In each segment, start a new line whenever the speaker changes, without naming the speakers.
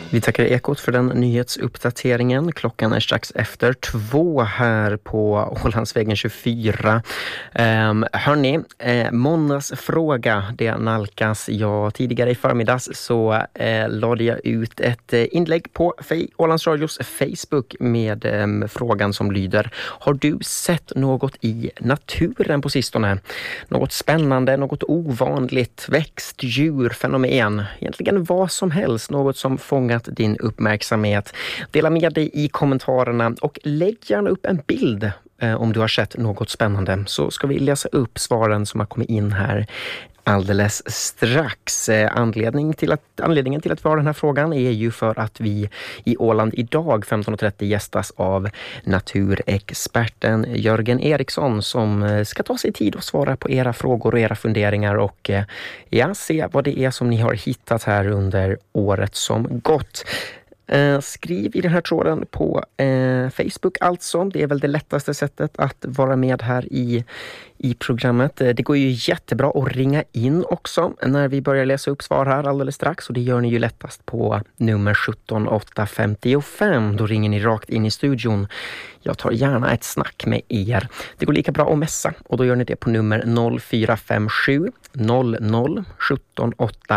Vi tackar Ekot för den nyhetsuppdateringen. Klockan är strax efter 2 här på Ålandsvägen 24. Hörni, måndagsfråga, det nalkas. Tidigare i förmiddags så lade jag ut ett inlägg på Ålands Radios Facebook med frågan som lyder: har du sett något i naturen på sistone? Något spännande, något ovanligt, växt, djur, fenomen, egentligen vad som helst, något som fångat din uppmärksamhet. Dela med dig i kommentarerna och lägg gärna upp en bild om du har sett något spännande, så ska vi läsa upp svaren som har kommit in här alldeles strax. Anledningen till att vi har den här frågan är ju för att vi i Åland idag 15.30 gästas av naturexperten Jörgen Eriksson som ska ta sig tid att svara på era frågor och era funderingar och se vad det är som ni har hittat här under året som gått. Skriv i den här tråden på Facebook alltså. Det är väl det lättaste sättet att vara med här i programmet. Det går ju jättebra att ringa in också när vi börjar läsa upp svar här alldeles strax, och det gör ni ju lättast på nummer 17855. Då ringer ni rakt in i studion. Jag tar gärna ett snack med er. Det går lika bra att messa, och då gör ni det på nummer 0457 00 17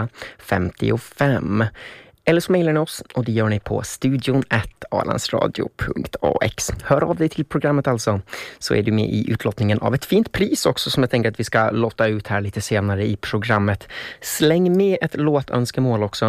855. Eller så mejlar ni oss, och det gör ni på studion@alandsradio.ax. Hör av dig till programmet alltså, så är du med i utlottningen av ett fint pris också som jag tänker att vi ska lotta ut här lite senare i programmet. Släng med ett låtönskemål också.